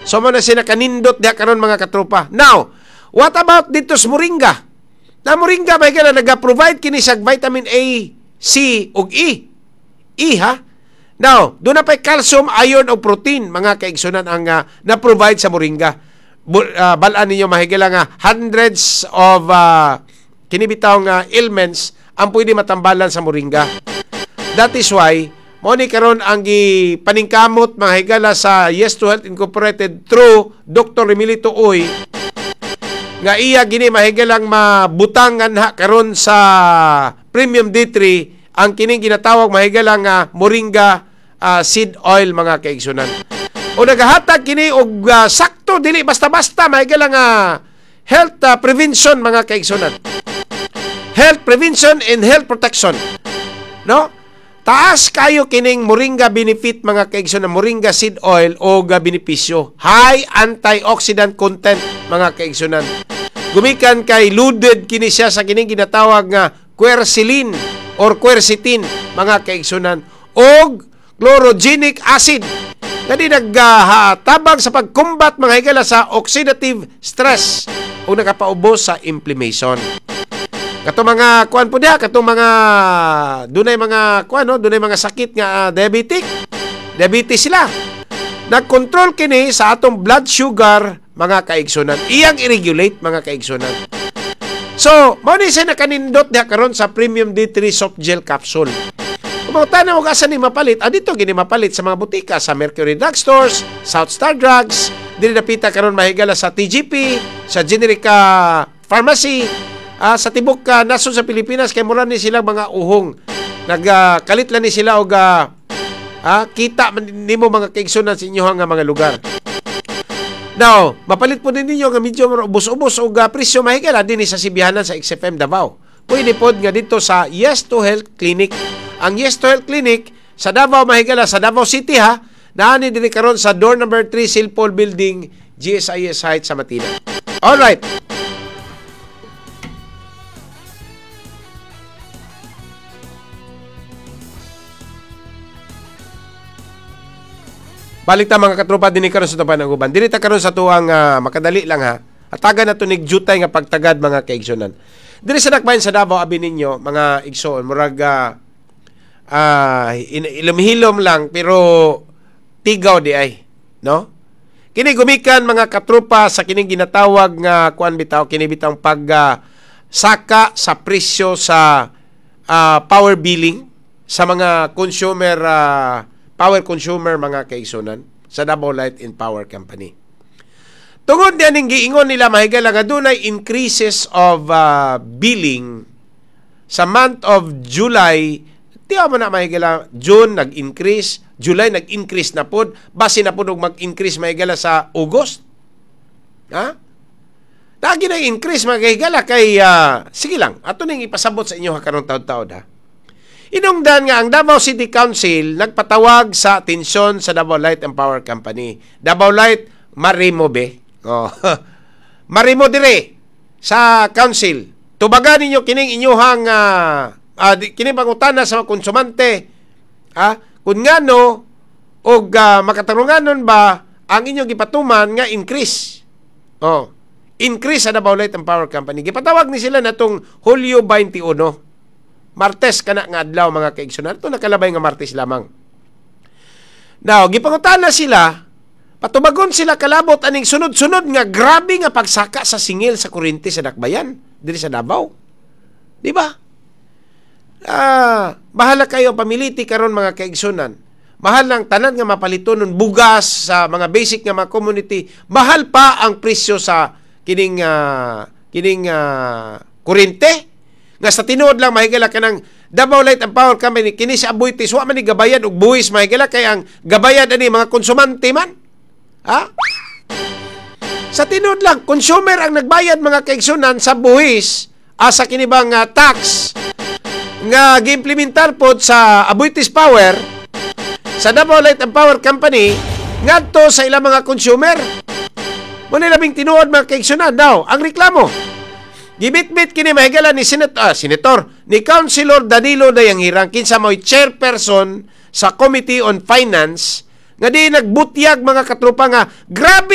So mo na sila kanindot diha karon mga katropa. Now, what about dito sa moringa? Na moringa may kala naga-provide kini sa vitamin A, C ug E. E ha? Now, doon na pa'y calcium, iron o protein mga kaigsunan ang na-provide sa moringa. Balaan ninyo mahigala nga hundreds of kinibitaw nga ailments ang pwede matambalan sa moringa. That is why mo ni karon ang paningkamot mga higala sa Yes to Health Incorporated through Dr. Emilito Uy nga iya gini mahigalang mabutangan ha karon sa Premium D3 ang kining ginatawag mahigalang moringa seed oil mga kaigsunan. O nagahatag kini og sakto dili basta-basta mahigalang health prevention mga kaigsunan. Health prevention and health protection. No? Taas kayo kining moringa benefit mga kaigsunan, moringa seed oil o benepisyo. High antioxidant content mga kaigsunan. Gumikan kay loaded kini siya sa kining ginatawag nga quercetin or quercetin mga kaigsunan og chlorogenic acid nga di nagtabang sa pagkumbat mga higala sa oxidative stress o nakapaubos sa inflammation. Kato mga kuan po diha, kato mga dunay mga kuan no, dunay mga sakit nga diabetes sila. Nag-control kini sa atong blood sugar mga kaigsunan. Iyang i-regulate mga kaigsunan. So, mao ni siya nakanindot diha karon sa Premium D3 soft gel capsule. Kung mga tanaw ka sa ni mapalit, dito gini mapalit sa mga butika, sa Mercury Drugstores, South Star Drugs, dili napita karon mahigala sa TGP, sa Generica Pharmacy, sa tibok nasod sa Pilipinas kay mura ni silang mga uhong. Nagkalit lang ni sila og kita nimo mga kaigsunan sa inyo nga mga lugar. Now, mapalit po din ninyo nga medyo ubos-ubos og presyo mahigala din sa Sibihanan sa XFM Davao. Pwede pod nga dito sa Yes to Health Clinic. Ang Yes to Health Clinic sa Davao mahigala sa Davao City ha. Naani din karon sa door number 3 Silpol Building, GSIS Heights sa Matina. All right. Balik ta mga katropa dinhi karon sa taban ng uban. Dili ta karon sa tuwang makadali lang ha. Atagan na to nig jutay nga pagtagad mga kaigsunan. Diri sa Dakbayan sa Davao abi ninyo mga igsoon murag ilumhilom lang pero tigaw di ay, no? Kini gumikan mga katropa sa kining ginatawag nga kuan bitaw kini bitang pag saka sa presyo sa power billing sa mga consumer power consumer mga kaigsunan sa Davao Light and Power Company. Tungod diyan ning giingon nila mahigala nga dunay increases of billing sa month of July. Tiyaw mo na mahigala June nag-increase, July nag-increase na pod, base na pod og mag-increase mahigala sa August. Ha? Dagi nag-increase mahigala kay sige lang, ato ning ipasabot sa inyo karong taud-taud ha. Inungdan nga ang Davao City Council nagpatawag sa atensyon sa Davao Light and Power Company. Davao Light, marimo be. Oh. Marimo dire sa council. Tubagan ninyo kining inyuhang kining pangutana sa mga konsumante. Kung ngano og makatarunganon ba ang inyong gipatuman nga increase. Oh. Increase sa Davao Light and Power Company. Gipatawag ni sila natong Hulyo 21. Martes kana nga adlaw mga kaigsunan. Ito nakalabay nga Martes lamang. Now, gipangutana sila, patubagon sila kalabot aning sunod-sunod nga grabe nga pagsaka sa singil sa kuryente sa Dakbayan, diri sa Davao. Di ba? Bahala kayo pamiliti karon mga kaigsunan. Mahal ng tanan nga mapaliton ng bugas sa mga basic nga mga community. Mahal pa ang presyo sa kining kuryente. Nga sa tinuod lang mahigala ka ng Davao Light and Power Company kini sa abuitis wa man ni gabayan og buhis mahigala kay ang gabayan ani mga konsumante man. Ha? Sa tinuod lang consumer ang nagbayad mga kaigsunan sa buhis sa kini bang tax nga giimplementar pod sa abuitis power sa Davao Light and Power Company ngadto sa ilang mga consumer. Mo ni labing tinuod mga kaigsunan daw ang reklamo. Gibit-bit kini mahigala ni senator ni Councilor Danilo Dayanghirang kinsa mo'y chairperson sa Committee on Finance nga di nagbutyag mga katropa nga grabe